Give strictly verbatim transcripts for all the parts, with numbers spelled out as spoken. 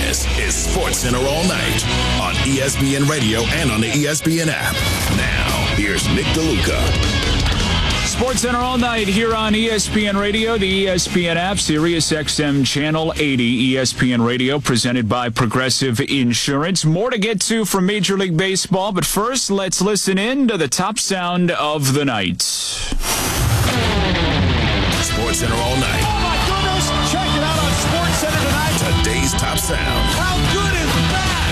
This is SportsCenter All Night on E S P N Radio and on the E S P N app. Now, here's Nick DeLuca. SportsCenter All Night here on E S P N Radio, the E S P N app, Sirius X M Channel eighty, E S P N Radio, presented by Progressive Insurance. More to get to from Major League Baseball, but first, let's listen in to the top sound of the night. SportsCenter All Night. Oh my goodness! Check it out on SportsCenter tonight. Today's top sound. How good is that?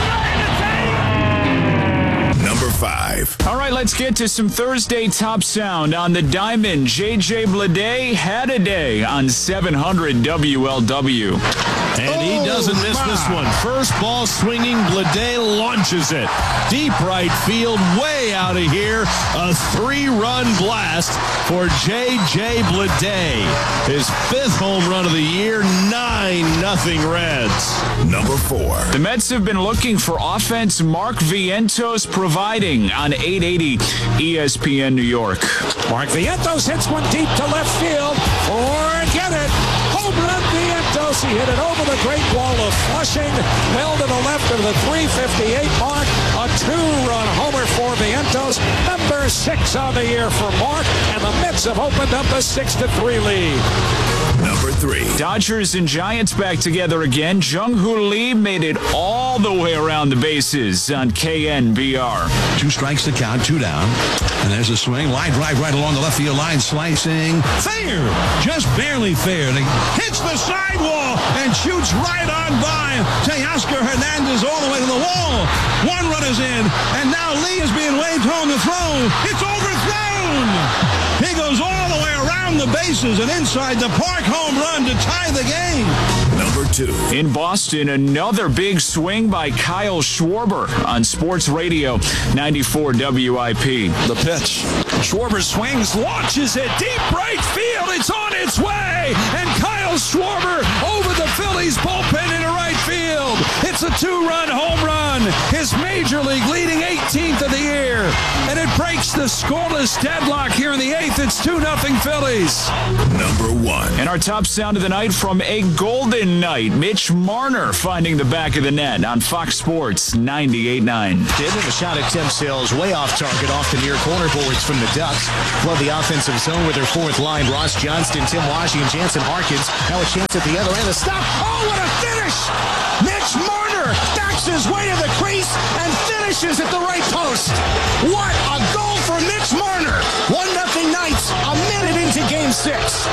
Are you ready to take? Number five. All right, let's get to some Thursday top sound on the diamond. J J Bleday had a day on seven hundred W L W. And he doesn't miss my. this one. First ball swinging, Bleday launches it. Deep right field, way out of here. A three-run blast for J J Bleday. His fifth home run of the year, nine nothing Reds. Number four. The Mets have been looking for offense. Mark Vientos providing on eight eighty E S P N New York. Mark Vientos hits one deep to left field. Forget it. Home run Vientos. He hit it over the Great Wall of Flushing. Well to the left of the three fifty-eight mark. A two-run homer for Vientos. Number six on the year for Mark. And the Mets have opened up a six to three lead. Number three. Dodgers and Giants back together again. Jung-Hoo Lee made it all the way around the bases on K N B R. Two strikes to count, two down. And there's a swing. Line drive right along the left field line, slicing. Fair. Just barely fair. And he hits the sidewall and shoots right on by Teoscar Hernandez all the way to the wall. One run is in, and now Lee is being waved home to throw. It's overthrown. He goes all the way around the bases and inside the park home run to tie the game. Number two. In Boston, another big swing by Kyle Schwarber on Sports Radio ninety-four W I P. The pitch. Schwarber swings, launches it deep right field. It's on its way. And Kyle Schwarber over the Phillies bullpen into right field. It's a two-run home run. His major league leading eighteenth of the year. And it breaks the scoreless deadlock here in the eighth. It's two nothing Phillies. Number one. And our top sound of the night from a golden night. Mitch Marner finding the back of the net on Fox Sports ninety-eight nine. Did and a shot at Tim Sales way off target off the near corner boards from the Ducks. Flood the offensive zone with their fourth line. Ross Johnston, Tim Washington, Jansen Harkins. Now a chance at the other end. A stop. Oh, what a finish! Mitch Marner backs his way to the crease and finishes at the right post. What a goal for Mitch Marner. One nothing Knights a minute into game six.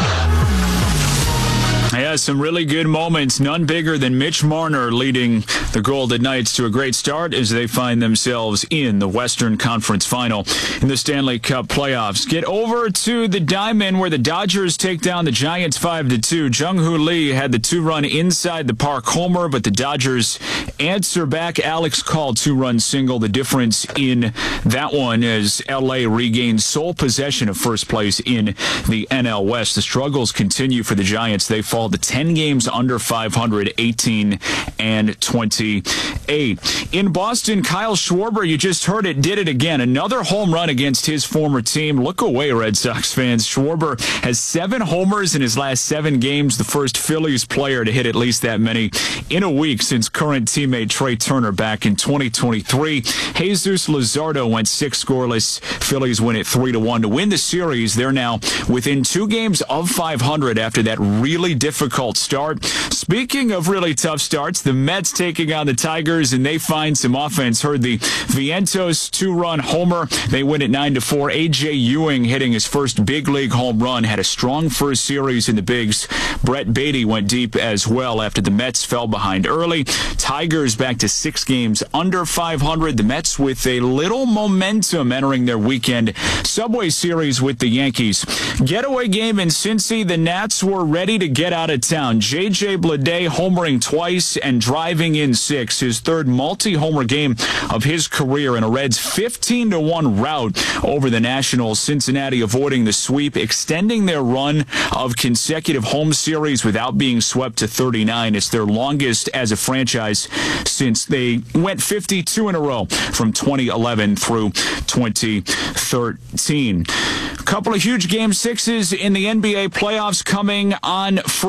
Yeah, some really good moments. None bigger than Mitch Marner leading the Golden Knights to a great start as they find themselves in the Western Conference Final in the Stanley Cup playoffs. Get over to the Diamond where the Dodgers take down the Giants five to two. Jung-Hoo Lee had the two-run inside the park homer, but the Dodgers answer back. Alex Call two-run single. The difference in that one as L A regains sole possession of first place in the N L West. The struggles continue for the Giants. They fall to ten games under five hundred, eighteen and twenty-eight. In Boston, Kyle Schwarber, you just heard it, did it again. Another home run against his former team. Look away, Red Sox fans. Schwarber has seven homers in his last seven games, the first Phillies player to hit at least that many in a week since current teammate Trey Turner back in twenty twenty-three. Jesus Luzardo went six scoreless. Phillies win it three to one to win the series. They're now within two games of five hundred after that really difficult difficult start. Speaking of really tough starts, the Mets taking on the Tigers, and they find some offense. Heard the Vientos two-run homer. They win it nine to four. A J Ewing hitting his first big league home run. Had a strong first series in the bigs. Brett Beatty went deep as well after the Mets fell behind early. Tigers back to six games under five hundred. The Mets with a little momentum entering their weekend Subway Series with the Yankees. Getaway game in Cincy. The Nats were ready to get out of town. J J Bleday homering twice and driving in six. His third multi-homer game of his career in a Reds fifteen to one rout over the Nationals. Cincinnati avoiding the sweep, extending their run of consecutive home series without being swept to thirty-nine. It's their longest as a franchise since they went fifty-two in a row from twenty eleven through twenty thirteen. A couple of huge game sixes in the N B A playoffs coming on Friday.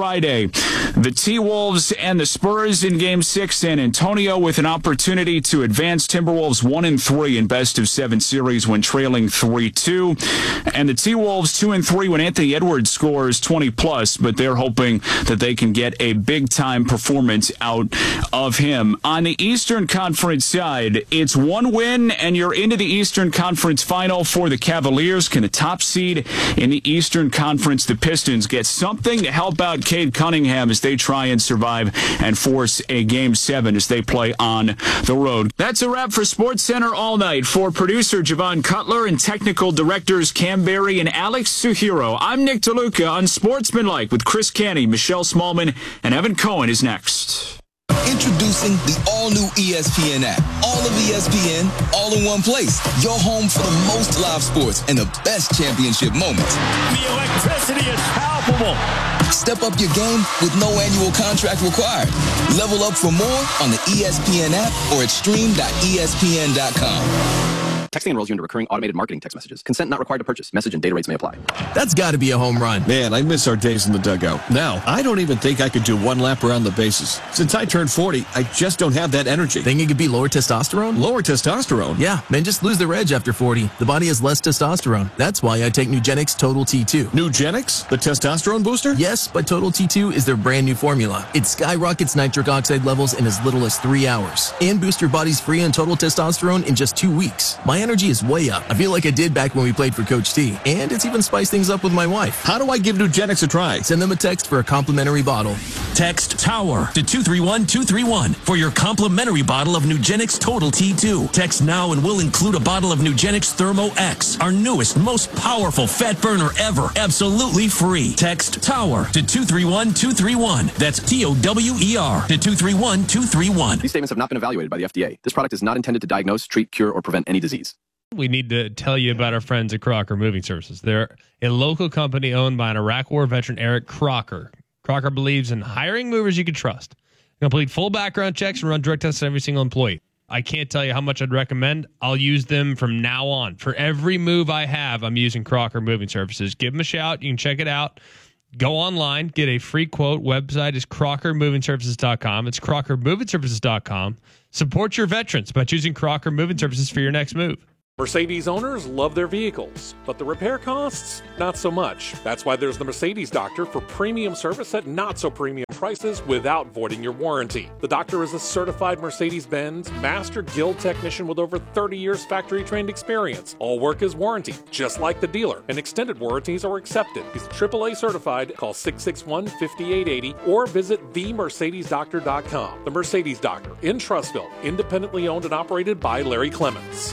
Friday. The T-Wolves and the Spurs in Game six. San Antonio with an opportunity to advance. Timberwolves one and three in best of seven series when trailing three two. And the T-Wolves two and three when Anthony Edwards scores twenty plus, but they're hoping that they can get a big-time performance out of him. On the Eastern Conference side, it's one win, and you're into the Eastern Conference final for the Cavaliers. Can the top seed in the Eastern Conference, the Pistons, get something to help out Cade Cunningham as they try and survive and force a Game seven as they play on the road? That's a wrap for SportsCenter All Night. For producer Javon Cutler and technical directors Cam Berry and Alex Suhiro, I'm Nick DeLuca on Sportsmanlike with Chris Canny, Michelle Smallman, and Evan Cohen is next. Introducing the all-new E S P N app. All of E S P N, all in one place. Your home for the most live sports and the best championship moments. The electricity is palpable. Step up your game with no annual contract required. Level up for more on the E S P N app or at stream dot E S P N dot com. Texting enrolls you into recurring automated marketing text messages. Consent not required to purchase. Message and data rates may apply. That's got to be a home run. Man, I miss our days in the dugout. Now, I don't even think I could do one lap around the bases. Since I turned forty, I just don't have that energy. Think it could be lower testosterone? Lower testosterone? Yeah, men just lose their edge after forty. The body has less testosterone. That's why I take Nugenix Total T two. Nugenix? The testosterone booster? Yes, but Total T two is their brand new formula. It skyrockets nitric oxide levels in as little as three hours. And boosts your body's free and total testosterone in just two weeks. My energy is way up. I feel like I did back when we played for Coach T. And it's even spiced things up with my wife. How do I give Nugenix a try? Send them a text for a complimentary bottle. Text TOWER to two three one two three one for your complimentary bottle of Nugenix Total T two. Text now and we'll include a bottle of Nugenix Thermo X, our newest, most powerful fat burner ever. Absolutely free. Text TOWER to two three one two three one. That's T O W E R to two three one two three one. These statements have not been evaluated by the F D A. This product is not intended to diagnose, treat, cure, or prevent any disease. We need to tell you about our friends at Crocker Moving Services. They're a local company owned by an Iraq War veteran, Eric Crocker. Crocker believes in hiring movers you can trust. Complete full background checks and run drug tests on every single employee. I can't tell you how much I'd recommend. I'll use them from now on. For every move I have, I'm using Crocker Moving Services. Give them a shout. You can check it out. Go online, get a free quote. Website is crocker moving services dot com. It's crocker moving services dot com. Support your veterans by choosing Crocker Moving Services for your next move. Mercedes owners love their vehicles, but the repair costs, not so much. That's why there's the Mercedes Doctor for premium service at not so premium prices without voiding your warranty. The Doctor is a certified Mercedes-Benz Master Guild technician with over thirty years factory-trained experience. All work is warranty, just like the dealer, and extended warranties are accepted. He's triple A certified. Call six six one, five eight eight zero or visit the mercedes doctor dot com. The Mercedes Doctor in Trussville, independently owned and operated by Larry Clements.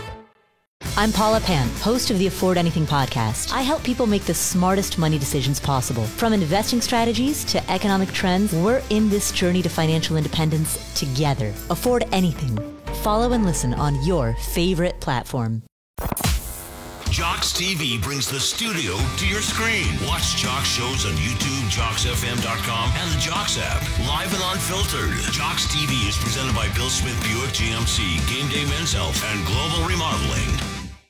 I'm Paula Pan, host of the Afford Anything podcast. I help people make the smartest money decisions possible. From investing strategies to economic trends, we're in this journey to financial independence together. Afford Anything. Follow and listen on your favorite platform. Jocks T V brings the studio to your screen. Watch Jocks shows on YouTube, jocks f m dot com, and the Jocks app. Live and unfiltered. Jocks T V is presented by Bill Smith Buick G M C, Game Day Men's Health, and Global Remodeling.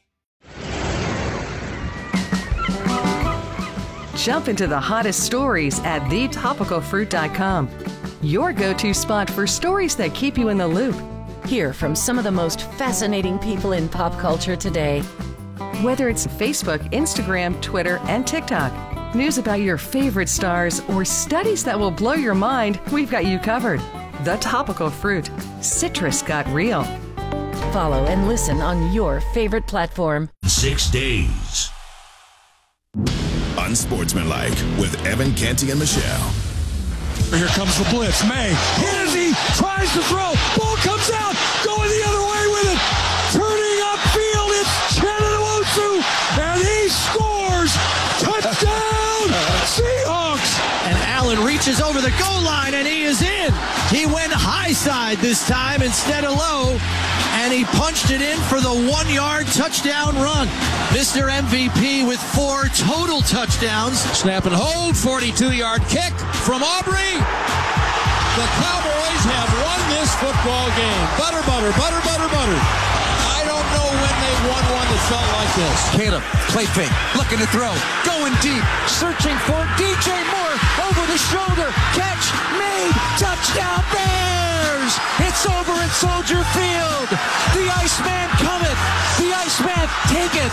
Jump into the hottest stories at the topical fruit dot com. Your go-to spot for stories that keep you in the loop. Hear from some of the most fascinating people in pop culture today. Whether it's Facebook, Instagram, Twitter, and TikTok, news about your favorite stars, or studies that will blow your mind, we've got you covered. The Topical Fruit. Citrus got real. Follow and listen on your favorite platform. Six days. Unsportsmanlike with Evan Canty and Michelle. Here comes the blitz. May. Hennessy tries to throw. Ball comes out. Going the other way with it. Turning upfield. It's Chenoweth. And he scores. Touchdown. Seahawks. And Allen reaches over the goal line and he is in. He went high side this time instead of low. And he punched it in for the one-yard touchdown run. Mister M V P with four total touchdowns. Snap and hold, forty-two-yard kick from Aubrey. The Cowboys have won this football game. Butter, butter, butter, butter, butter. I don't know when they one one that felt like this. Caleb, play fake, looking to throw, going deep, searching for D J Moore, over the shoulder, catch, made, touchdown Bears! It's over at Soldier Field. The Iceman cometh, the Iceman taketh.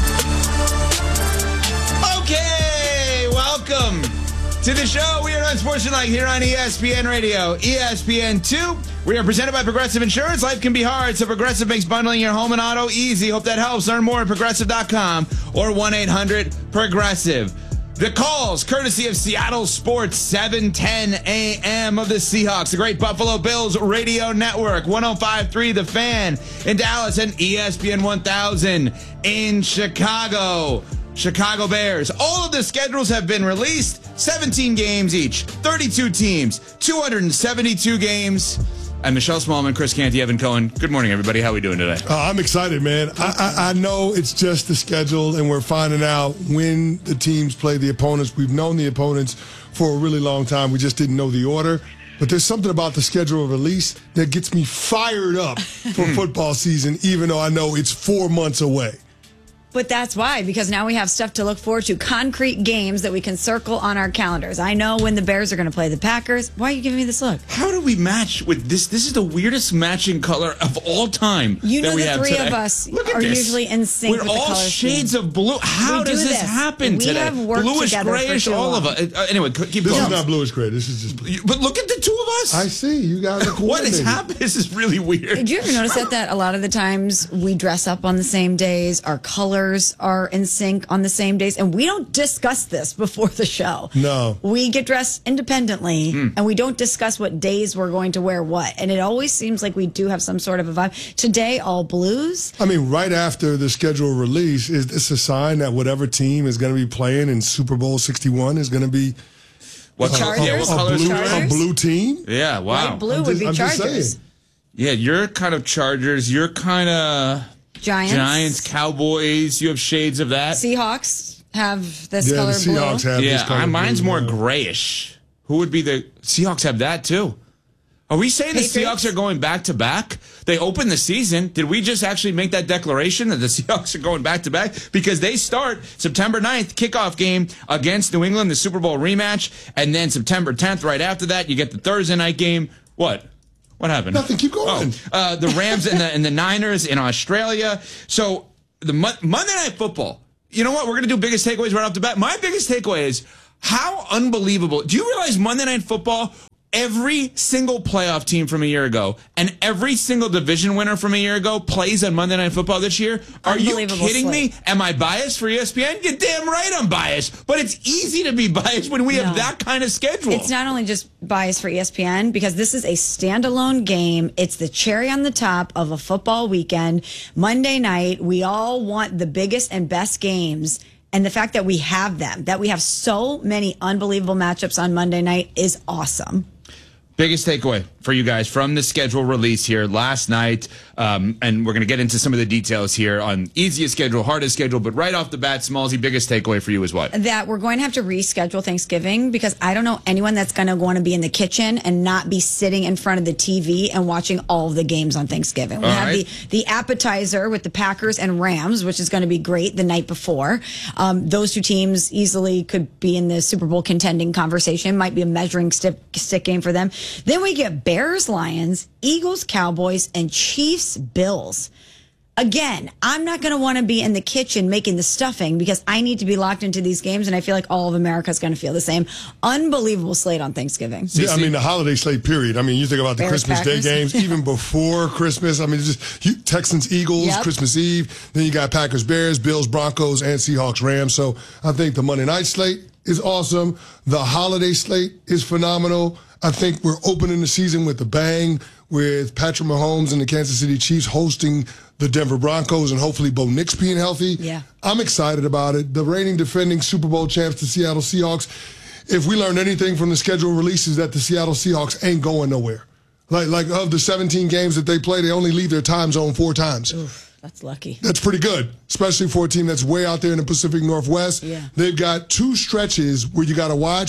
Okay, welcome to the show. We are Unsportsmanlike here on E S P N Radio, E S P N two. We are presented by Progressive Insurance. Life can be hard, so Progressive makes bundling your home and auto easy. Hope that helps. Learn more at progressive dot com or one eight hundred progressive. The calls, courtesy of Seattle Sports, seven ten a.m. of the Seahawks, the great Buffalo Bills radio network, one oh five point three The Fan in Dallas, and E S P N one thousand in Chicago. Chicago Bears. All of the schedules have been released. seventeen games each. thirty-two teams. two hundred seventy-two games. I'm Michelle Smallman, Chris Canty, Evan Cohen. Good morning, everybody. How are we doing today? Uh, I'm excited, man. I, I, I know it's just the schedule, and we're finding out when the teams play the opponents. We've known the opponents for a really long time. We just didn't know the order. But there's something about the schedule release that gets me fired up for football season, even though I know it's four months away. But that's why, because now we have stuff to look forward to, concrete games that we can circle on our calendars. I know when the Bears are going to play the Packers. Why are you giving me this look? How do we match with this? This is the weirdest matching color of all time. You know that we the have three today. of us Look at are this. usually in sync We're with the all color shades scheme. of blue. How We does do this, this. happen We today? have worked Bluish, together for grayish, too all long. of us. Uh, anyway, keep This going. is not bluish gray. This is just blue. But look at the two of us. I see. You guys are What is coordinated. happening? This is really weird. Did you ever notice that, that a lot of the times we dress up on the same days, our colors are in sync on the same days, and we don't discuss this before the show. No. We get dressed independently, Mm. and we don't discuss what days we're going to wear what. And it always seems like we do have some sort of a vibe. Today, all blues. I mean, right after the schedule release, is this a sign that whatever team is going to be playing in Super Bowl sixty-one is going to be What a, Chargers? Yeah, what a, colors? blue, Chargers? a blue team? Yeah, wow. Light blue I'm would just- be I'm just Chargers. saying. Yeah, you're kind of Chargers. You're kind of Giants. Giants, Cowboys. You have shades of that. Seahawks have this Yeah, color the Seahawks blue. have yeah, this color uh, mine's blue, more yeah. grayish. Who would be the Seahawks? Have that too? Are we saying Patriots? the Seahawks are going back to back? They opened the season. Did we just actually make that declaration that the Seahawks are going back to back? Because they start September ninth, kickoff game against New England, the Super Bowl rematch, and then September tenth, right after that, you get the Thursday night game. What? What happened? Nothing. Keep going. Oh, uh, the Rams and the and the Niners in Australia. So the Mo- Monday Night Football. You know what? We're going to do biggest takeaways right off the bat. My biggest takeaway is how unbelievable. Do you realize Monday Night Football? Every single playoff team from a year ago and every single division winner from a year ago plays on Monday Night Football this year. Are you Unbelievable kidding me? slate. Am I biased for E S P N? You're damn right I'm biased. But it's easy to be biased when we No. have that kind of schedule. It's not only just bias for E S P N, because this is a standalone game. It's the cherry on the top of a football weekend. Monday night, we all want the biggest and best games. And the fact that we have them, that we have so many unbelievable matchups on Monday night is awesome. Biggest takeaway for you guys from the schedule release here last night, um, and we're going to get into some of the details here on easiest schedule, hardest schedule, but right off the bat, Smallsy, biggest takeaway for you is what? That we're going to have to reschedule Thanksgiving, because I don't know anyone that's going to want to be in the kitchen and not be sitting in front of the T V and watching all of the games on Thanksgiving. We All have right. the, the appetizer with the Packers and Rams, which is going to be great the night before. Um, those two teams easily could be in the Super Bowl contending conversation. Might be a measuring stick, stick game for them. Then we get Bears, Lions, Eagles, Cowboys, and Chiefs, Bills. Again, I'm not going to want to be in the kitchen making the stuffing, because I need to be locked into these games, and I feel like all of America is going to feel the same. Unbelievable slate on Thanksgiving. Yeah, I mean, the holiday slate, period. I mean, you think about the Bears, Christmas Packers. Day games, even before Christmas. I mean, it's just you, Texans, Eagles, Yep. Christmas Eve. Then you got Packers, Bears, Bills, Broncos, and Seahawks, Rams. So I think the Monday night slate is awesome. The holiday slate is phenomenal. I think we're opening the season with a bang, with Patrick Mahomes and the Kansas City Chiefs hosting the Denver Broncos, and hopefully Bo Nix being healthy. Yeah. I'm excited about it. The reigning defending Super Bowl champs, the Seattle Seahawks. If we learned anything from the schedule releases, that the Seattle Seahawks ain't going nowhere. Like, like of the seventeen games that they play, they only leave their time zone four times. Oof, that's lucky. That's pretty good, especially for a team that's way out there in the Pacific Northwest. Yeah. They've got two stretches where you got to watch.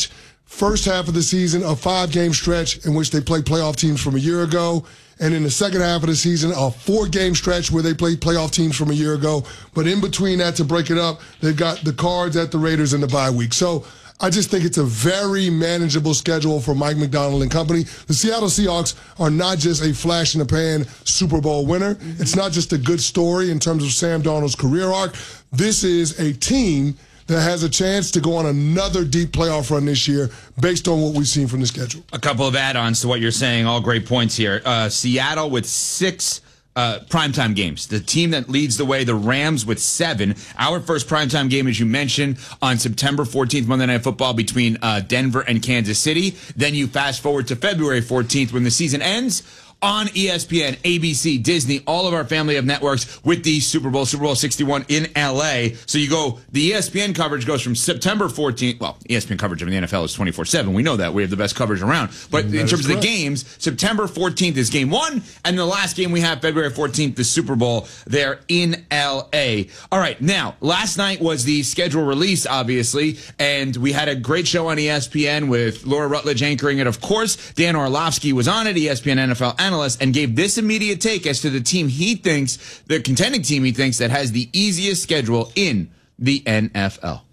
first half of the season, a five-game stretch in which they play playoff teams from a year ago. And in the second half of the season, a four-game stretch where they play playoff teams from a year ago. But in between that, to break it up, they've got the Cards at the Raiders in the bye week. So I just think it's a very manageable schedule for Mike Macdonald and company. The Seattle Seahawks are not just a flash-in-the-pan Super Bowl winner. Mm-hmm. It's not just a good story in terms of Sam Darnold's career arc. This is a team that has a chance to go on another deep playoff run this year based on what we've seen from the schedule. A couple of add-ons to what you're saying, all great points here. Uh, Seattle with six uh, primetime games. The team that leads the way, the Rams with seven. Our first primetime game, as you mentioned, on September fourteenth, Monday Night Football between uh, Denver and Kansas City. Then you fast forward to February fourteenth when the season ends. On E S P N, A B C, Disney, all of our family of networks with the Super Bowl, Super Bowl sixty-one in L A. So you go, the E S P N coverage goes from September fourteenth. Well, E S P N coverage of the N F L is twenty-four seven. We know that. We have the best coverage around. But in terms of the games, September fourteenth is game one. And the last game we have, February fourteenth, the Super Bowl there in L A. All right. Now, last night was the schedule release, obviously. And we had a great show on E S P N with Laura Rutledge anchoring it. Of course, Dan Orlovsky was on it, E S P N N F L analyst, and gave this immediate take as to the team he thinks, the contending team he thinks, that has the easiest schedule in the N F L.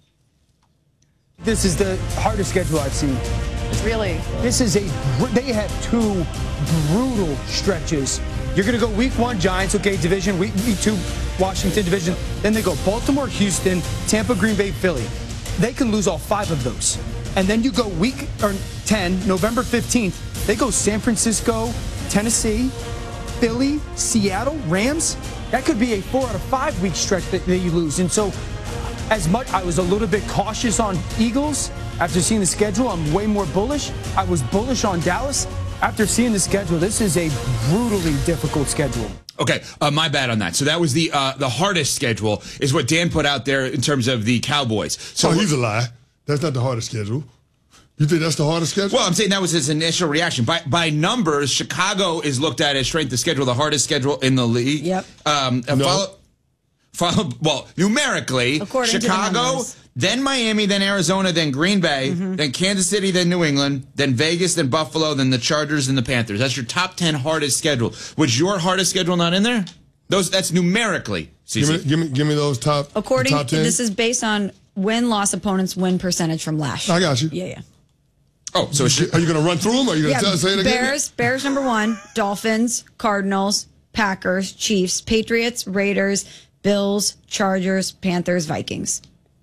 This is the hardest schedule I've seen. Really? This is a, they have two brutal stretches. You're going to go week one, Giants, okay, division, week, week two, Washington division. Then they go Baltimore, Houston, Tampa, Green Bay, Philly. They can lose all five of those. And then you go week or ten, November fifteenth, they go San Francisco, Tennessee, Philly, Seattle, Rams. That could be a four out of five week stretch that, that you lose. And so, as much I was a little bit cautious on Eagles after seeing the schedule, I'm way more bullish. I was bullish on Dallas after seeing the schedule. This is a brutally difficult schedule. Okay, uh, my bad on that. So that was the uh, the hardest schedule is what Dan put out there in terms of the Cowboys. So oh, he's a lie. That's not the hardest schedule. You think that's the hardest schedule? Well, I'm saying that was his initial reaction. By by numbers, Chicago is looked at as strength of schedule, the hardest schedule in the league. Yep. Um, no. follow, follow, well, numerically, According Chicago, to the then Miami, then Arizona, then Green Bay, mm-hmm. then Kansas City, then New England, then Vegas, then Buffalo, then the Chargers, and the Panthers. That's your top ten hardest schedule. Was your hardest schedule not in there? Those That's numerically. Give me, give me, give me those top. According, top ten. This is based on win-loss opponents' win percentage from last year. I got you. Yeah, yeah. Oh, so are you going to run through them? Or are you going to yeah, say it again? Bears, Bears number one, Dolphins, Cardinals, Packers, Chiefs, Patriots, Raiders, Bills, Chargers, Panthers, Vikings.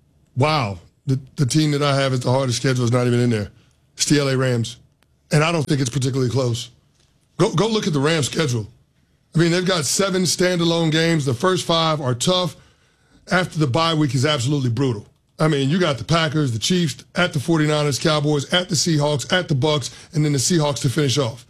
Wow. The, the team that I have as the hardest schedule is not even in there. It's the L A Rams. And I don't think it's particularly close. Go, go look at the Rams schedule. I mean, they've got seven standalone games. The first five are tough. After the bye week is absolutely brutal. I mean, you got the Packers, the Chiefs, at the 49ers, Cowboys, at the Seahawks, at the Bucks, and then the Seahawks to finish off.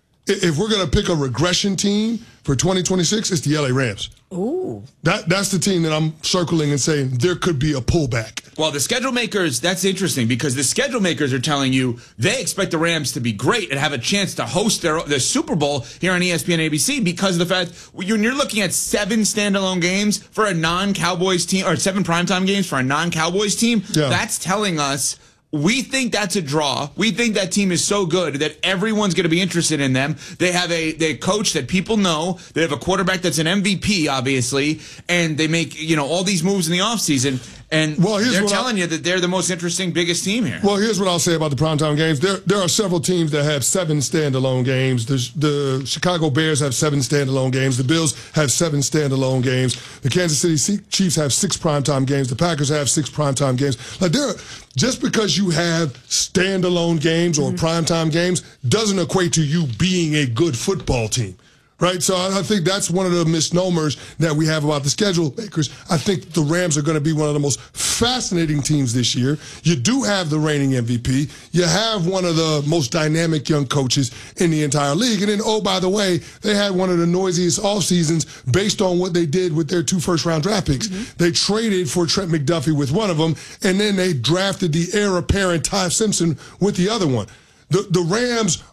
If we're going to pick a regression team for twenty twenty-six, it's the L A Rams. Ooh. That That's the team that I'm circling and saying there could be a pullback. Well, the schedule makers, that's interesting because the schedule makers are telling you they expect the Rams to be great and have a chance to host their the Super Bowl here on E S P N A B C because of the fact when you're looking at seven standalone games for a non-Cowboys team or seven primetime games for a non-Cowboys team, yeah. That's telling us we think that's a draw. We think that team is so good that everyone's going to be interested in them. They have a they coach that people know. They have a quarterback that's an M V P, obviously, and they make you know all these moves in the offseason. And well, they're telling I, you that they're the most interesting, biggest team here. Well, here's what I'll say about the primetime games. There there are several teams that have seven standalone games. The, the Chicago Bears have seven standalone games. The Bills have seven standalone games. The Kansas City Chiefs have six primetime games. The Packers have six primetime games. Like there, just because you have standalone games or mm-hmm. primetime games doesn't equate to you being a good football team. Right, so I think that's one of the misnomers that we have about the schedule makers. I think the Rams are going to be one of the most fascinating teams this year. You do have the reigning M V P. You have one of the most dynamic young coaches in the entire league. And then, oh, by the way, they had one of the noisiest off seasons based on what they did with their two first-round draft picks. Mm-hmm. They traded for Trent McDuffie with one of them, and then they drafted the heir apparent Ty Simpson with the other one. The, the Rams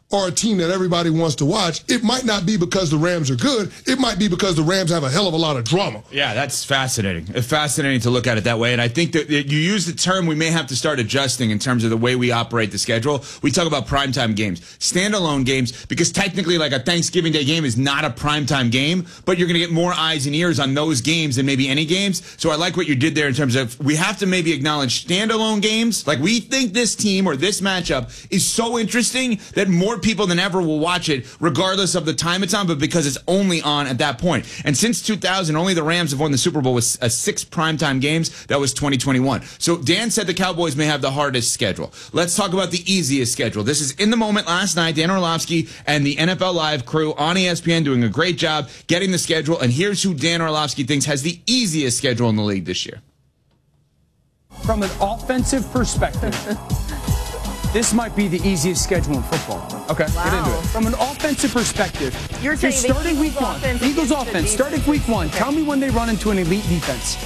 are a team that everybody wants to watch, it might not be because the Rams are good. It might be because the Rams have a hell of a lot of drama. Yeah, that's fascinating. It's fascinating to look at it that way. And I think that you use the term we may have to start adjusting in terms of the way we operate the schedule. We talk about primetime games, standalone games, because technically like a Thanksgiving Day game is not a primetime game, but you're going to get more eyes and ears on those games than maybe any games. So I like what you did there in terms of we have to maybe acknowledge standalone games. Like we think this team or this matchup is so interesting that more people than ever will watch it regardless of the time it's on, but because it's only on at that point. And since two thousand, only the Rams have won the Super Bowl with uh, six primetime games. That was twenty twenty-one. So Dan said the Cowboys may have the hardest schedule. Let's talk about the easiest schedule. This is In the Moment last night. Dan Orlovsky and the N F L Live crew on E S P N doing a great job getting the schedule. And here's who Dan Orlovsky thinks has the easiest schedule in the league this year. From an offensive perspective, this might be the easiest schedule in football. Okay, wow. Get into it. From an offensive perspective, you're saying starting week one. Eagles offense, starting week one. Okay. Tell me when they run into an elite defense.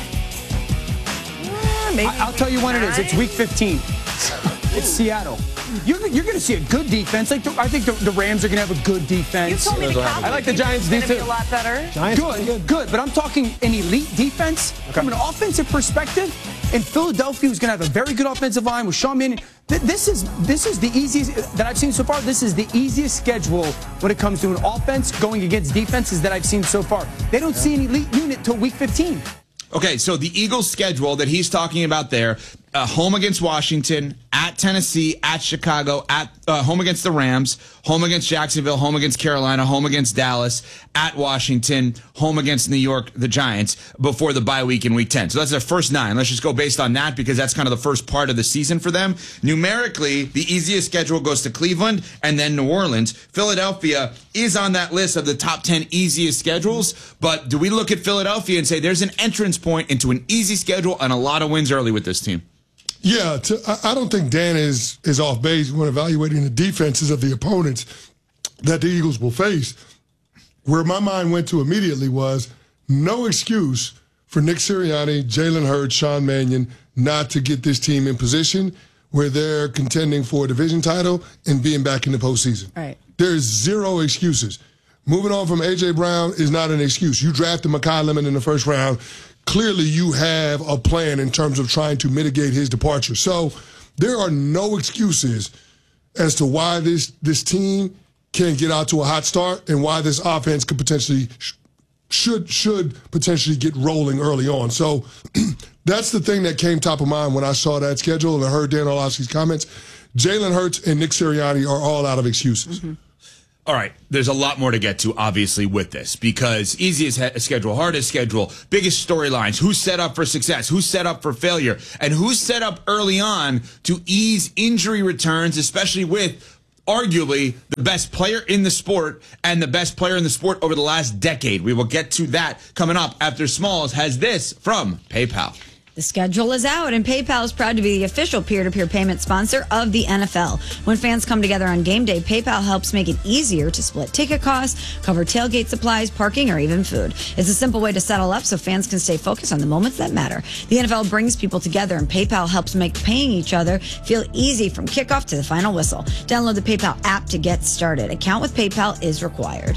Yeah, maybe I, I'll tell you when it is. It's week fifteen. It's Seattle. You're, you're going to see a good defense. Like the, I think the, the Rams are going to have a good defense. You told me the Cowboys I like the Giants do too. too. A lot better. Giants good, good, good. But I'm talking an elite defense okay. From an offensive perspective. And Philadelphia is going to have a very good offensive line with Sean Mannion. This is this is the easiest that I've seen so far. This is the easiest schedule when it comes to an offense going against defenses that I've seen so far. They don't yeah. see an elite unit till week fifteen. Okay, so the Eagles' schedule that he's talking about there, uh, home against Washington, at Tennessee, at Chicago, at uh, home against the Rams, home against Jacksonville, home against Carolina, home against Dallas, at Washington, home against New York, the Giants, before the bye week in week ten. So that's their first nine. Let's just go based on that because that's kind of the first part of the season for them. Numerically, the easiest schedule goes to Cleveland and then New Orleans. Philadelphia is on that list of the top ten easiest schedules, but do we look at Philadelphia and say there's an entrance point into an easy schedule and a lot of wins early with this team? Yeah, to, I don't think Dan is is off base when evaluating the defenses of the opponents that the Eagles will face. Where my mind went to immediately was no excuse for Nick Sirianni, Jalen Hurts, Sean Mannion not to get this team in position where they're contending for a division title and being back in the postseason. Right. There's zero excuses. Moving on from A J. Brown is not an excuse. You drafted Mekhi Lemon in the first round. Clearly, you have a plan in terms of trying to mitigate his departure. So there are no excuses as to why this this team can't get out to a hot start and why this offense could potentially sh- should should potentially get rolling early on. So that's the thing that came top of mind when I saw that schedule and I heard Dan Orlovsky's comments. Jalen Hurts and Nick Sirianni are all out of excuses. Mm-hmm. All right, there's a lot more to get to, obviously, with this, because easiest he- schedule, hardest schedule, biggest storylines, who's set up for success, who's set up for failure, and who's set up early on to ease injury returns, especially with arguably the best player in the sport and the best player in the sport over the last decade. We will get to that coming up after Smalls has this from PayPal. The schedule is out, and PayPal is proud to be the official peer-to-peer payment sponsor of the N F L. When fans come together on game day, PayPal helps make it easier to split ticket costs, cover tailgate supplies, parking, or even food. It's a simple way to settle up so fans can stay focused on the moments that matter. The N F L brings people together, and PayPal helps make paying each other feel easy from kickoff to the final whistle. Download the PayPal app to get started. Account with PayPal is required.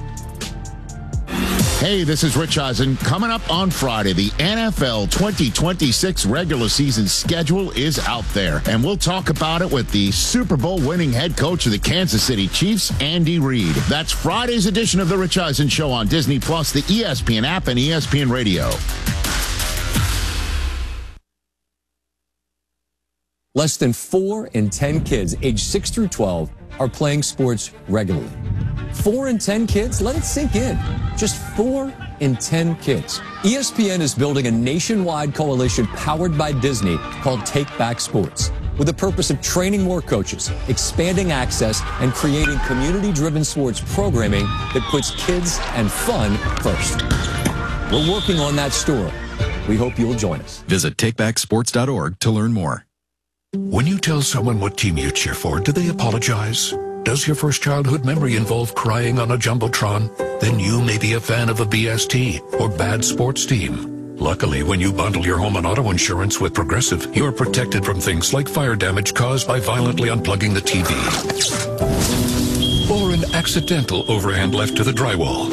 Hey, this is Rich Eisen. Coming up on Friday, the N F L twenty twenty-six regular season schedule is out there, and we'll talk about it with the Super Bowl winning head coach of the Kansas City Chiefs, Andy Reid. That's Friday's edition of the Rich Eisen Show on Disney Plus, the E S P N app, and E S P N Radio. Less than four in ten kids aged six through twelve are playing sports regularly. Four in ten kids? Let it sink in. Just four in ten kids. E S P N is building a nationwide coalition powered by Disney called Take Back Sports, with the purpose of training more coaches, expanding access, and creating community-driven sports programming that puts kids and fun first. We're working on that story. We hope you'll join us. Visit take back sports dot org to learn more. When you tell someone what team you cheer for, do they apologize? Does your first childhood memory involve crying on a Jumbotron? Then you may be a fan of a B S T or bad sports team. Luckily, when you bundle your home and auto insurance with Progressive, you're protected from things like fire damage caused by violently unplugging the T V. an accidental overhand left to the drywall.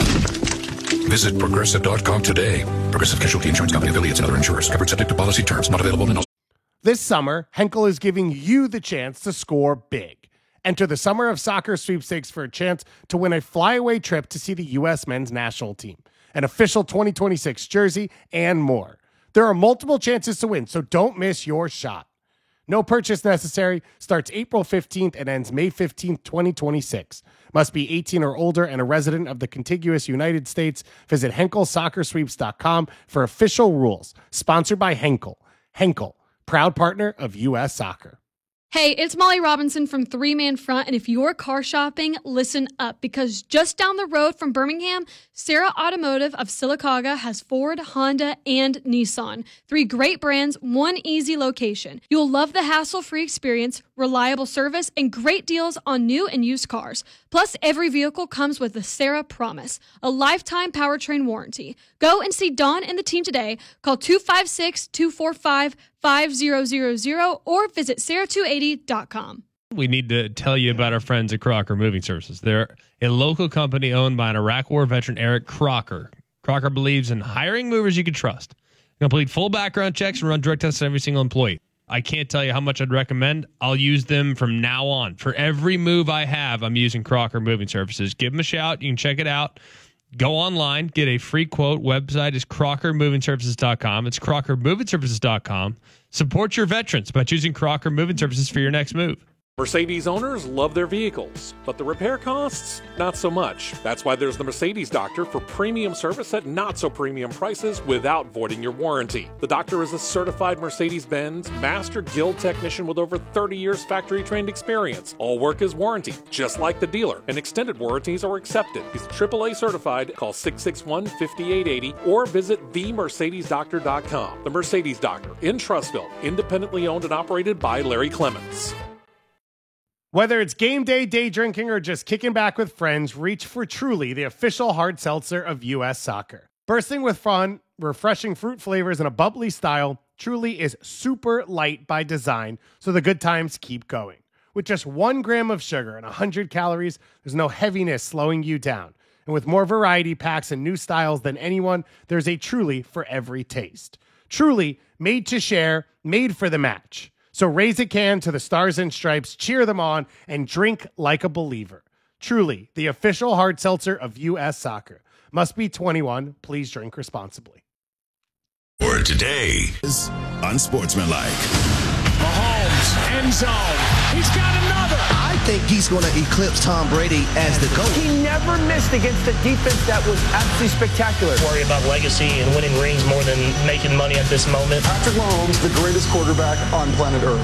Visit Progressive dot com today. Progressive Casualty Insurance Company, affiliates, and other insurers. Covered subject to policy terms. Not available in all. This summer, Henkel is giving you the chance to score big. Enter the Summer of Soccer sweepstakes for a chance to win a flyaway trip to see the U S men's national team, an official twenty twenty-six jersey, and more. There are multiple chances to win, so don't miss your shot. No purchase necessary. Starts April fifteenth and ends May fifteenth, twenty twenty-six. Must be eighteen or older and a resident of the contiguous United States. Visit Henkel Soccer Sweeps dot com for official rules. Sponsored by Henkel. Henkel, proud partner of U S Soccer. Hey, it's Molly Robinson from Three Man Front, and if you're car shopping, listen up, because just down the road from Birmingham, Sarah Automotive of Sylacauga has Ford, Honda, and Nissan. Three great brands, one easy location. You'll love the hassle-free experience, reliable service, and great deals on new and used cars. Plus, every vehicle comes with the Sarah Promise, a lifetime powertrain warranty. Go and see Dawn and the team today. Call two five six, two four five, five zero zero zero or visit sarah two eighty dot com. We need to tell you about our friends at Crocker Moving Services. They're a local company owned by an Iraq War veteran, Eric Crocker. Crocker believes in hiring movers you can trust. Complete full background checks and run drug tests on every single employee. I can't tell you how much I'd recommend. I'll use them from now on. For every move I have, I'm using Crocker Moving Services. Give them a shout. You can check it out. Go online, get a free quote. Website is crocker moving services dot com. It's crocker moving services dot com. Support your veterans by choosing Crocker Moving Services for your next move. Mercedes owners love their vehicles, but the repair costs, not so much. That's why there's the Mercedes Doctor for premium service at not so premium prices without voiding your warranty. The Doctor is a certified Mercedes-Benz Master Guild technician with over thirty years factory trained experience. All work is warranty, just like the dealer, and extended warranties are accepted. He's triple A certified. Call six six one, five eight eight zero or visit the mercedes doctor dot com. The Mercedes Doctor in Trussville, independently owned and operated by Larry Clements. Whether it's game day, day drinking, or just kicking back with friends, reach for Truly, the official hard seltzer of U S Soccer. Bursting with fun, refreshing fruit flavors, and a bubbly style, Truly is super light by design, so the good times keep going. With just one gram of sugar and one hundred calories, there's no heaviness slowing you down. And with more variety packs and new styles than anyone, there's a Truly for every taste. Truly, made to share, made for the match. So raise a can to the Stars and Stripes, cheer them on, and drink like a believer. Truly, the official hard seltzer of U S Soccer. Must be twenty-one. Please drink responsibly. Word today is unsportsmanlike. Mahomes, end zone. He's got another. I think he's going to eclipse Tom Brady as the GOAT. He never missed against a defense that was absolutely spectacular. Worry about legacy and winning rings more than making money at this moment. Patrick Mahomes, the greatest quarterback on planet Earth.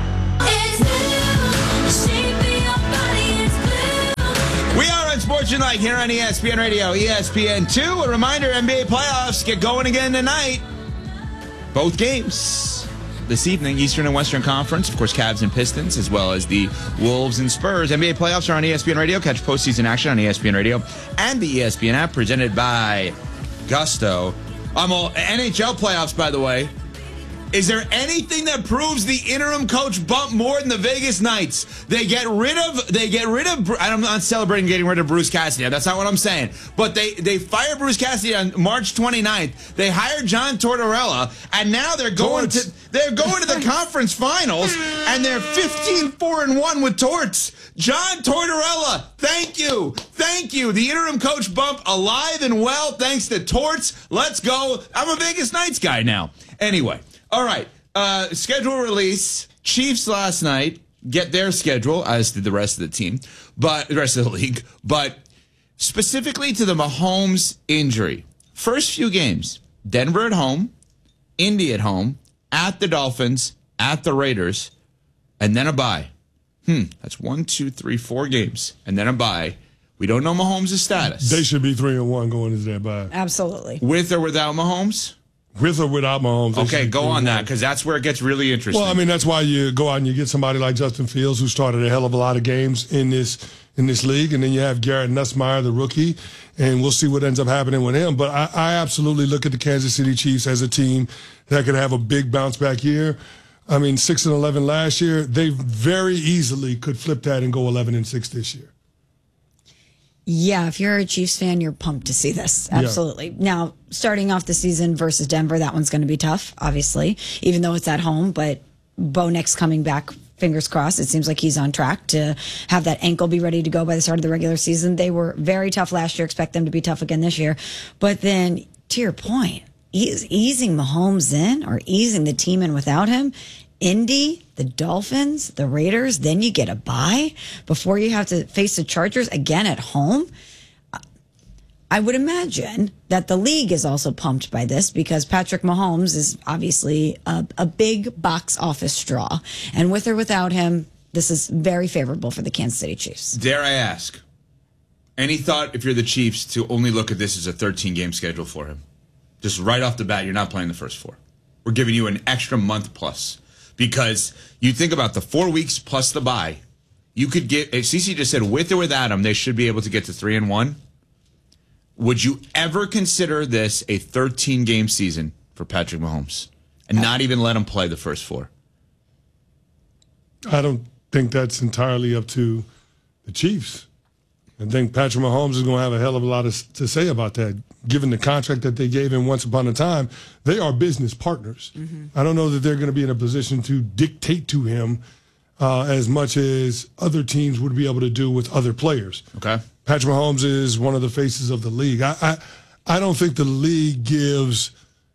We are unsportsmanlike here on E S P N Radio, E S P N two. A reminder, N B A playoffs get going again tonight. Both games this evening, Eastern and Western Conference. Of course, Cavs and Pistons, as well as the Wolves and Spurs. N B A playoffs are on E S P N Radio. Catch postseason action on E S P N Radio and the E S P N app, presented by Gusto. I'm all N H L playoffs, by the way. Is there anything that proves the interim coach bump more than the Vegas Knights? They get rid of, they get rid of, I'm not celebrating getting rid of Bruce Cassidy. That's not what I'm saying. But they, they fire Bruce Cassidy on March twenty-ninth. They hire John Tortorella, and now they're going Torts. to, they're going to the conference finals, and they're fifteen four and one with Torts. John Tortorella, thank you. Thank you. The interim coach bump alive and well, thanks to Torts. Let's go. I'm a Vegas Knights guy now. Anyway. All right, uh, schedule release. Chiefs last night get their schedule, as did the rest of the team, but the rest of the league. But specifically to the Mahomes injury, first few games: Denver at home, Indy at home, at the Dolphins, at the Raiders, and then a bye. Hmm, that's one, two, three, four games, and then a bye. We don't know Mahomes' status. They should be three and one going into that bye. Absolutely. With or without Mahomes? With or without Mahomes. Okay, go on that, because that's where it gets really interesting. Well, I mean, that's why you go out and you get somebody like Justin Fields, who started a hell of a lot of games in this in this league, and then you have Garrett Nussmeier, the rookie, and we'll see what ends up happening with him. But I, I absolutely look at the Kansas City Chiefs as a team that could have a big bounce back year. I mean, six and eleven last year, they very easily could flip that and go eleven and six this year. Yeah, if you're a Chiefs fan, you're pumped to see this. Absolutely. Yeah. Now, starting off the season versus Denver, that one's going to be tough, obviously, even though it's at home. But Bo Nix coming back, fingers crossed. It seems like he's on track to have that ankle be ready to go by the start of the regular season. They were very tough last year. Expect them to be tough again this year. But then, to your point, is easing Mahomes in or easing the team in without him. Indy, the Dolphins, the Raiders, then you get a bye before you have to face the Chargers again at home. I would imagine that the league is also pumped by this because Patrick Mahomes is obviously a, a big box office draw. And with or without him, this is very favorable for the Kansas City Chiefs. Dare I ask, any thought if you're the Chiefs to only look at this as a thirteen-game schedule for him? Just right off the bat, you're not playing the first four. We're giving you an extra month plus. Because you think about the four weeks plus the bye, you could get. Cece just said with or without him, they should be able to get to three and one. Would you ever consider this a thirteen-game season for Patrick Mahomes and not even let him play the first four? I don't think that's entirely up to the Chiefs. I think Patrick Mahomes is going to have a hell of a lot of, to say about that. Given the contract that they gave him once upon a time, they are business partners. Mm-hmm. I don't know that they're going to be in a position to dictate to him uh, as much as other teams would be able to do with other players. Okay, Patrick Mahomes is one of the faces of the league. I, I, I don't think the league gives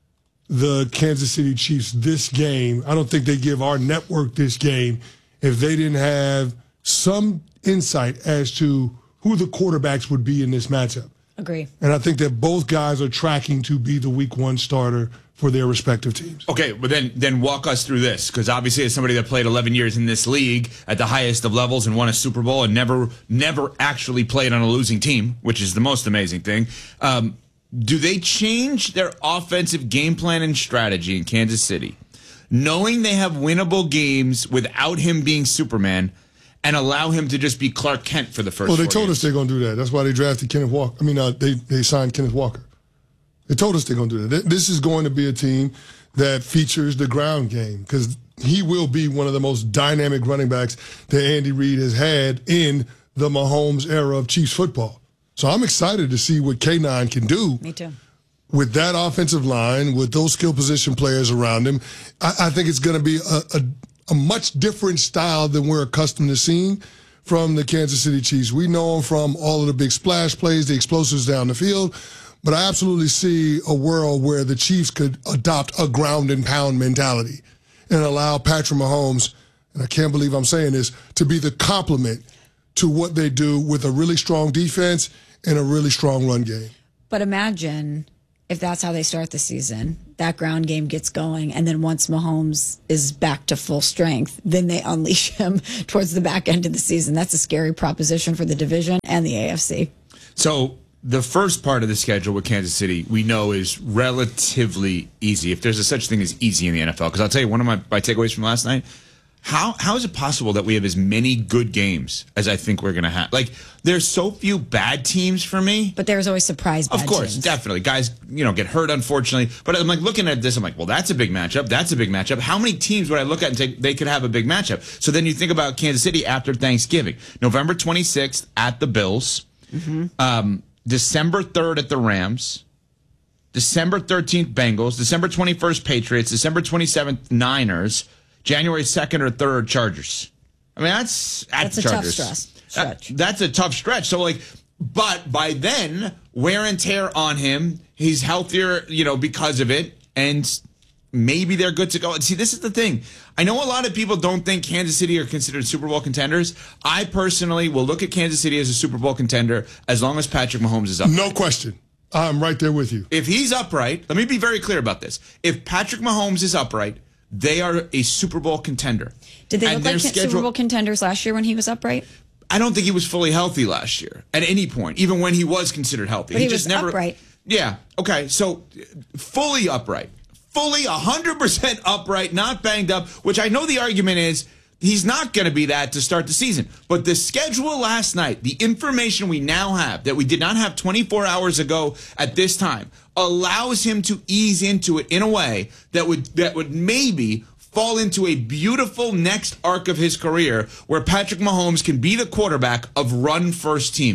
the Kansas City Chiefs this game. I don't think they give our network this game if they didn't have some insight as to who the quarterbacks would be in this matchup. Agree. And I think that both guys are tracking to be the week one starter for their respective teams. Okay, but then then walk us through this, because obviously as somebody that played eleven years in this league at the highest of levels and won a Super Bowl and never never actually played on a losing team, which is the most amazing thing, um, do they change their offensive game plan and strategy in Kansas City, knowing they have winnable games without him being Superman, and allow him to just be Clark Kent for the first Well, they four told games? us they're going to do that. That's why they drafted Kenneth Walker. I mean, uh, they, they signed Kenneth Walker. They told us they're going to do that. This is going to be a team that features the ground game because he will be one of the most dynamic running backs that Andy Reid has had in the Mahomes era of Chiefs football. So I'm excited to see what K nine can do. Me too. With that offensive line, with those skill position players around him. I, I think it's going to be a, a a much different style than we're accustomed to seeing from the Kansas City Chiefs. We know them from all of the big splash plays, the explosives down the field, but I absolutely see a world where the Chiefs could adopt a ground and pound mentality and allow Patrick Mahomes, and I can't believe I'm saying this, to be the complement to what they do with a really strong defense and a really strong run game. But imagine if that's how they start the season, that ground game gets going, and then once Mahomes is back to full strength, then they unleash him towards the back end of the season. That's a scary proposition for the division and the A F C. So the first part of the schedule with Kansas City, we know is relatively easy, if there's a such thing as easy in the N F L. Because I'll tell you, one of my, my takeaways from last night, How how is it possible that we have as many good games as I think we're going to have? Like, there's so few bad teams for me. But there's always surprise bad Of course, teams. definitely. Guys, you know, get hurt, unfortunately. But I'm like looking at this, I'm like, well, that's a big matchup. That's a big matchup. How many teams would I look at and say they could have a big matchup? So then you think about Kansas City after Thanksgiving. November twenty-sixth at the Bills. Mm-hmm. Um, December third at the Rams. December thirteenth, Bengals. December twenty-first, Patriots. December twenty-seventh, Niners. January second or third, Chargers. I mean, that's at That's the a tough Chargers. stress, stretch. That, that's a tough stretch. So, like, but by then, wear and tear on him. He's healthier, you know, because of it. And maybe they're good to go. And see, this is the thing. I know a lot of people don't think Kansas City are considered Super Bowl contenders. I personally will look at Kansas City as a Super Bowl contender as long as Patrick Mahomes is up. No question. I'm right there with you. If he's upright, let me be very clear about this. If Patrick Mahomes is upright, they are a Super Bowl contender. Did they And look their like schedule- Super Bowl contenders last year when he was upright? I don't think he was fully healthy last year at any point, even when he was considered healthy. But he, just was never. upright. Yeah. Okay. So fully upright, fully one hundred percent upright, not banged up, which I know the argument is he's not going to be that to start the season. But the schedule last night, the information we now have that we did not have twenty-four hours ago at this time, allows him to ease into it in a way that would that would maybe fall into a beautiful next arc of his career where Patrick Mahomes can be the quarterback of run-first teams.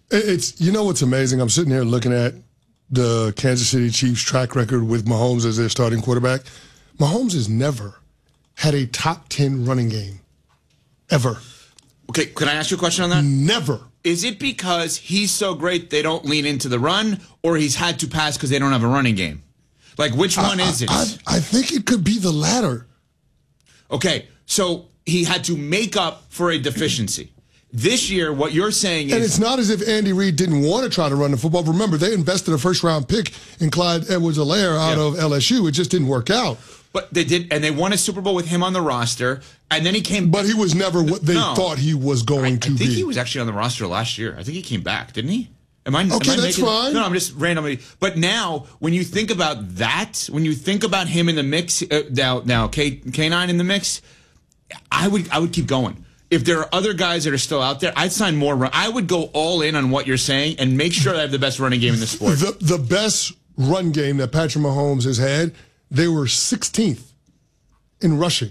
It's, you know what's amazing? I'm sitting here looking at the Kansas City Chiefs track record with Mahomes as their starting quarterback. Mahomes has never had a top ten running game. Ever. Okay, can I ask you a question on that? Never. Is it because he's so great they don't lean into the run, or he's had to pass because they don't have a running game? Like, which one I, is it? I, I think it could be the latter. Okay, so he had to make up for a deficiency. This year, what you're saying is... And it's not as if Andy Reid didn't want to try to run the football. Remember, they invested a first-round pick in Clyde Edwards-Helaire out yeah. of L S U. It just didn't work out. But they did, and they won a Super Bowl with him on the roster, and then he came... But he was never what they no. thought he was going I, to be. I think be. he was actually on the roster last year. I think he came back, didn't he? Am I, okay, am I that's making, fine. No, I'm just randomly. But now, when you think about that, when you think about him in the mix, uh, now, now K, K9 in the mix, I would, I would keep going. If there are other guys that are still out there, I'd sign more. Run. I would go all in on what you're saying and make sure I have the best running game in the sport. The, the best run game that Patrick Mahomes has had, they were sixteenth in rushing.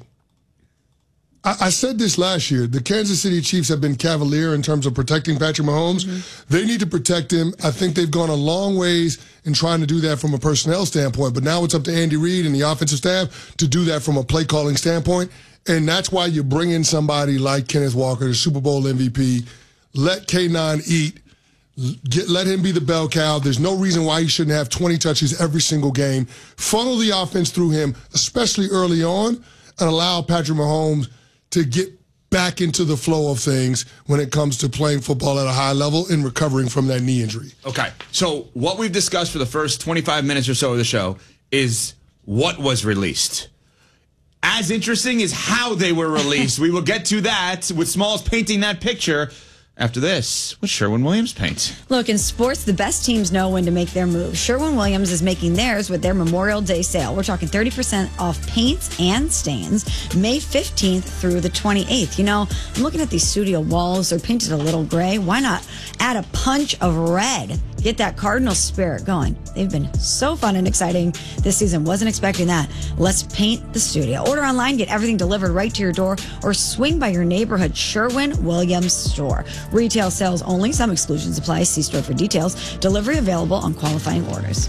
I, I said this last year. The Kansas City Chiefs have been cavalier in terms of protecting Patrick Mahomes. Mm-hmm. They need to protect him. I think they've gone a long ways in trying to do that from a personnel standpoint. But now it's up to Andy Reid and the offensive staff to do that from a play calling standpoint. And that's why you bring in somebody like Kenneth Walker, the Super Bowl M V P. Let K nine eat. Get, let him be the bell cow. There's no reason why he shouldn't have twenty touches every single game. Funnel the offense through him, especially early on, and allow Patrick Mahomes to get back into the flow of things when it comes to playing football at a high level and recovering from that knee injury. Okay, so what we've discussed for the first twenty-five minutes or so of the show is what was released. As interesting as how they were released. We will get to that with Smalls painting that picture after this with Sherwin-Williams Paint. Look, in sports, the best teams know when to make their moves. Sherwin-Williams is making theirs with their Memorial Day sale. We're talking thirty percent off paints and stains May fifteenth through the twenty-eighth. You know, I'm looking at these studio walls. They're painted a little gray. Why not add a punch of red? Get that Cardinal spirit going. They've been so fun and exciting this season. Wasn't expecting that. Let's paint the studio. Order online, get everything delivered right to your door, or swing by your neighborhood Sherwin-Williams store. Retail sales only. Some exclusions apply. See store for details. Delivery available on qualifying orders.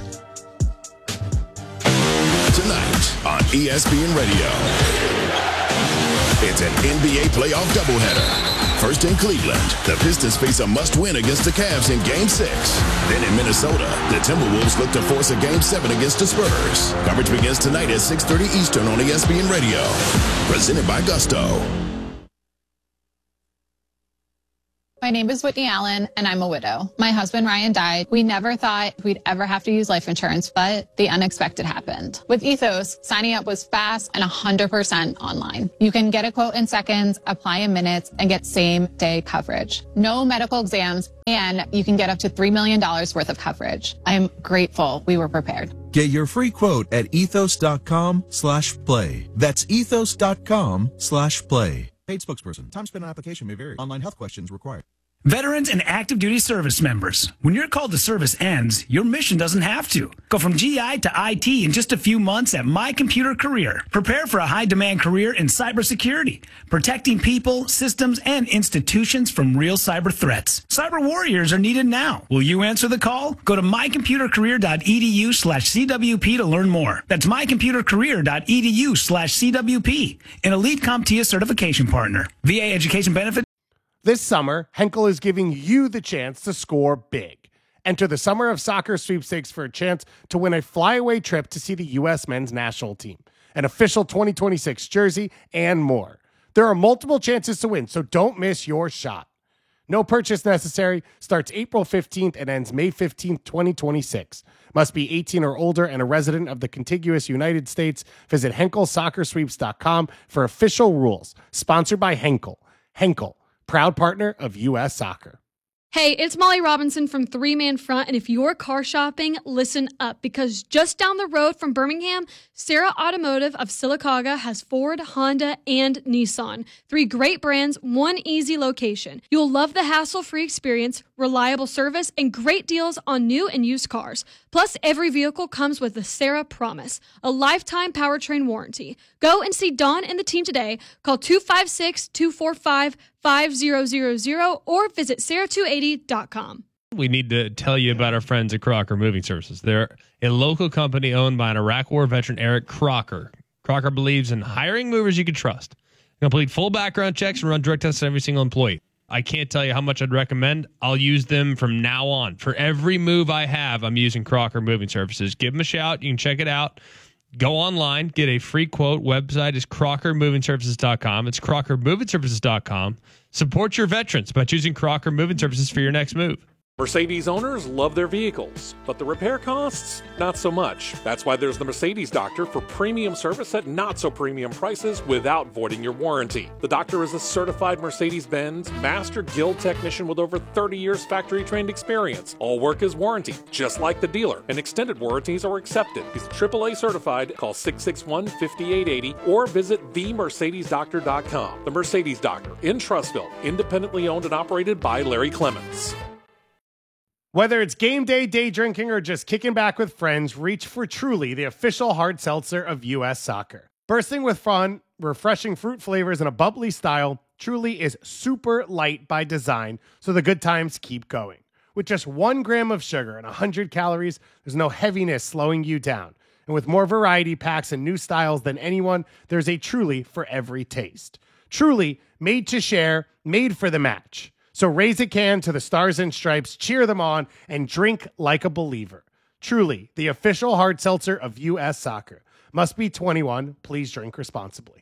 Tonight on E S P N Radio, it's an N B A playoff doubleheader. First in Cleveland, the Pistons face a must-win against the Cavs in Game six. Then in Minnesota, the Timberwolves look to force a Game seven against the Spurs. Coverage begins tonight at six thirty Eastern on E S P N Radio. Presented by Gusto. My name is Whitney Allen, and I'm a widow. My husband, Ryan, died. We never thought we'd ever have to use life insurance, but the unexpected happened. With Ethos, signing up was fast and one hundred percent online. You can get a quote in seconds, apply in minutes, and get same-day coverage. No medical exams, and you can get up to three million dollars worth of coverage. I'm grateful we were prepared. Get your free quote at ethos.com slash play. That's ethos.com slash play. Paid spokesperson. Time spent on application may vary. Online health questions required. Veterans and active duty service members, when your call to service ends, your mission doesn't have to. Go from G I to I T in just a few months at My Computer Career. Prepare for a high-demand career in cybersecurity, protecting people, systems, and institutions from real cyber threats. Cyber warriors are needed now. Will you answer the call? Go to mycomputercareer.edu slash CWP to learn more. That's mycomputercareer.edu slash CWP, an elite CompTIA certification partner. V A education benefit. This summer, Henkel is giving you the chance to score big. Enter the Summer of Soccer sweepstakes for a chance to win a flyaway trip to see the U S men's national team, an official twenty twenty-six jersey, and more. There are multiple chances to win, so don't miss your shot. No purchase necessary. Starts April fifteenth and ends May fifteenth, twenty twenty-six. Must be eighteen or older and a resident of the contiguous United States. Visit Henkel Soccer Sweeps dot com for official rules. Sponsored by Henkel. Henkel, proud partner of U S Soccer. Hey, it's Molly Robinson from Three Man Front, and if you're car shopping, listen up, because just down the road from Birmingham, Sarah Automotive of Sylacauga has Ford, Honda, and Nissan. Three great brands, one easy location. You'll love the hassle-free experience, reliable service, and great deals on new and used cars. Plus, every vehicle comes with the Sarah Promise, a lifetime powertrain warranty. Go and see Dawn and the team today. Call two five six, two four five, five zero zero zero or visit sarah two eighty dot com. We need to tell you about our friends at Crocker Moving Services. They're a local company owned by an Iraq War veteran, Eric Crocker. Crocker believes in hiring movers you can trust. Complete full background checks and run drug tests on every single employee. I can't tell you how much I'd recommend. I'll use them from now on. For every move I have, I'm using Crocker Moving Services. Give them a shout. You can check it out. Go online, get a free quote. Website is crocker moving services dot com. It's crocker moving services dot com. Support your veterans by choosing Crocker Moving Services for your next move. Mercedes owners love their vehicles, but the repair costs, not so much. That's why there's the Mercedes Doctor for premium service at not so premium prices without voiding your warranty. The Doctor is a certified Mercedes-Benz Master Guild technician with over thirty years factory-trained experience. All work is warranted, just like the dealer, and extended warranties are accepted. He's triple A certified. Call six six one, five eight eight zero or visit the mercedes doctor dot com. The Mercedes Doctor in Trussville, independently owned and operated by Larry Clements. Whether it's game day, day drinking, or just kicking back with friends, reach for Truly, the official hard seltzer of U S Soccer. Bursting with fun, refreshing fruit flavors, and a bubbly style, Truly is super light by design, so the good times keep going. With just one gram of sugar and one hundred calories, there's no heaviness slowing you down. And with more variety packs and new styles than anyone, there's a Truly for every taste. Truly, made to share, made for the match. So raise a can to the Stars and Stripes, cheer them on, and drink like a believer. Truly, the official hard seltzer of U S Soccer. Must be twenty-one. Please drink responsibly.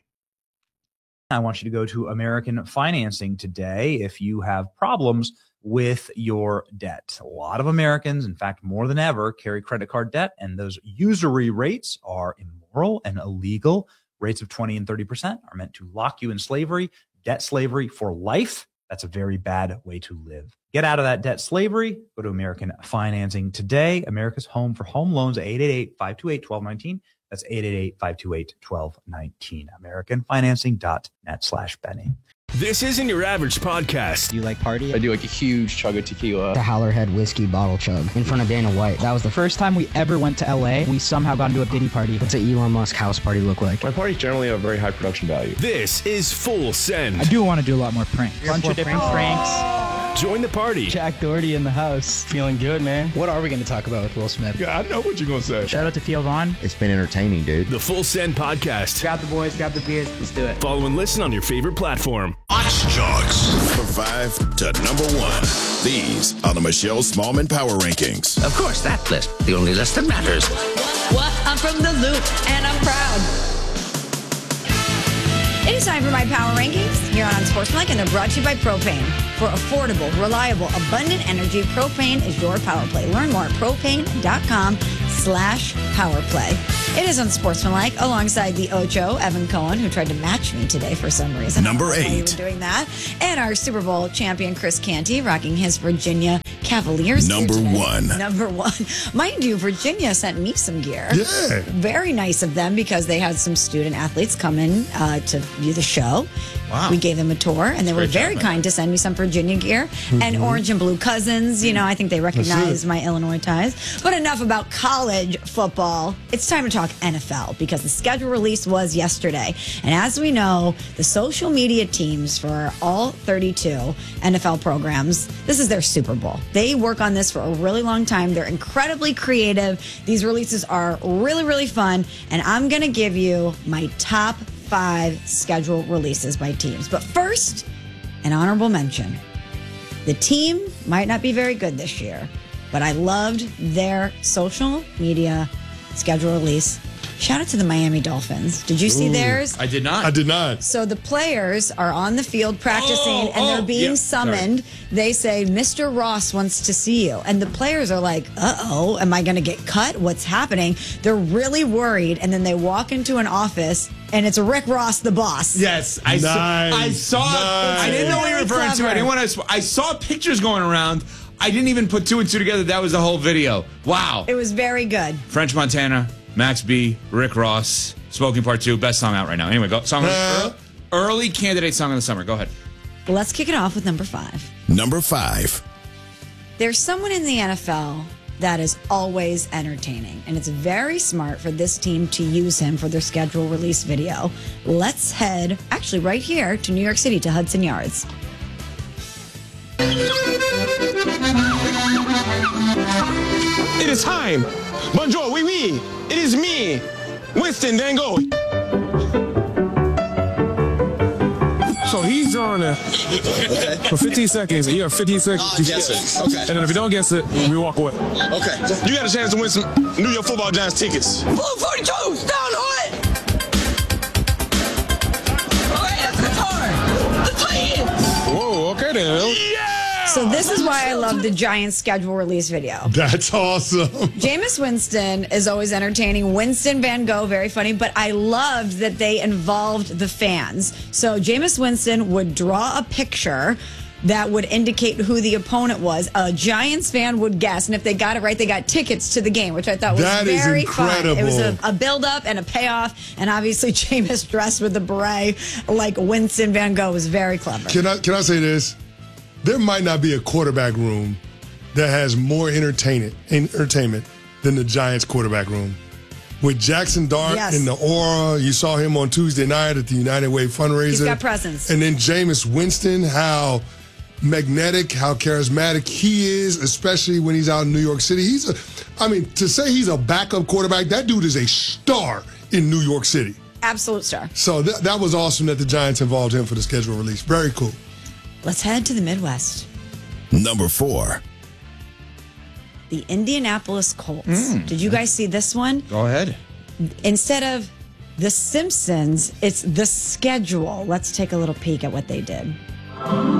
I want you to go to American Financing today if you have problems with your debt. A lot of Americans, in fact, more than ever, carry credit card debt, and those usury rates are immoral and illegal. Rates of twenty and thirty percent are meant to lock you in slavery, debt slavery for life. That's a very bad way to live. Get out of that debt slavery. Go to American Financing today. America's home for home loans, eight eight eight, five two eight, one two one nine. That's eight eight eight, five two eight, one two one nine. american financing dot net slash Benny. This isn't your average podcast. Do you like party? I do like a huge chug of tequila. The Howlerhead whiskey bottle chug in front of Dana White. That was the first time we ever went to L A. We somehow got into a Diddy party. What's an Elon Musk house party look like? My parties generally have very high production value. This is Full Send. I do want to do a lot more pranks. A bunch of different pranks. pranks. Join the party. Jack Doherty in the house. Feeling good, man. What are we going to talk about with Will Smith? Yeah, I know what you're going to say. Shout out to Theo Vaughn. It's been entertaining, dude. The Full Send podcast. Grab the boys, grab the beers. Let's do it. Follow and listen on your favorite platform. Watch Jogs. Number five to number one. These are the Michelle Smallman Power Rankings. Of course, that list. The only list that matters. What? I'm from the Loop, and I'm proud. It is time for my Power Rankings here on Unsportsmanlike, and they're brought to you by Propane. For affordable, reliable, abundant energy, Propane is your power play. Learn more at propane.com slash power play. It is Unsportsmanlike alongside the Ocho, Evan Cohen, who tried to match me today for some reason. Number eight. Doing that. And our Super Bowl champion, Chris Canty, rocking his Virginia Cavaliers. Number one. Number one. Mind you, Virginia sent me some gear. Yeah. Very nice of them because they had some student athletes come in uh, to view the show. Wow. We gave them a tour, and they were Great very job, kind to send me some Virginia gear. Mm-hmm. And Orange and Blue Cousins, you know, I think they recognize my Illinois ties. But enough about college football. It's time to talk N F L because the schedule release was yesterday. And as we know, the social media teams for all thirty-two N F L programs, this is their Super Bowl. They work on this for a really long time. They're incredibly creative. These releases are really, really fun. And I'm going to give you my top five schedule releases by teams. But first, an honorable mention. The team might not be very good this year, but I loved their social media schedule release. Shout out to the Miami Dolphins. Did you see Ooh, theirs? I did not. I did not. So the players are on the field practicing Oh, and they're oh, being yeah, summoned. sorry. They say, Mister Ross wants to see you. And the players are like, uh-oh, am I going to get cut? What's happening? They're really worried. And then they walk into an office and it's Rick Ross, the boss. Yes, I Nice. saw. I saw. Nice. I didn't know what you were referring to. I didn't want to. I saw pictures going around. I didn't even put two and two together. That was the whole video. Wow. It was very good. French Montana, Max B, Rick Ross, Smoking Part Two, best song out right now. Anyway, go song of the, early, early candidate song of the summer. Go ahead. Let's kick it off with number five. Number five. There's someone in the N F L that is always entertaining, and it's very smart for this team to use him for their schedule release video. Let's head, actually right here, to New York City, to Hudson Yards. It is time. Bonjour, oui, oui. It is me, Winston Van Gogh. So he's drawing it for fifteen seconds. You have fifteen seconds. Uh, guess it. Okay. And then if you don't guess it, we walk away. Okay. You got a chance to win some New York Football Giants tickets. Blue forty-two, down on it. Okay, that's the guitar. The Titans. Whoa, okay then. So this is why I love the Giants schedule release video. That's awesome. Jameis Winston is always entertaining. Winston Van Gogh, very funny. But I loved that they involved the fans. So Jameis Winston would draw a picture that would indicate who the opponent was. A Giants fan would guess, and if they got it right, they got tickets to the game, which I thought was That is very fun. incredible. It was a, a build-up and a payoff, and obviously Jameis dressed with the beret like Winston Van Gogh was very clever. Can I can I say this? There might not be a quarterback room that has more entertainment entertainment than the Giants quarterback room. With Jackson Dart Yes. in the aura, you saw him on Tuesday night at the United Way fundraiser. He's got presence. And then Jameis Winston, how magnetic, how charismatic he is, especially when he's out in New York City. He's a, I mean, to say he's a backup quarterback, that dude is a star in New York City. Absolute star. So th- that was awesome that the Giants involved him for the schedule release. Very cool. Let's head to the Midwest. Number four. The Indianapolis Colts. Mm. Did you guys see this one? Go ahead. Instead of The Simpsons, it's The Schedule. Let's take a little peek at what they did.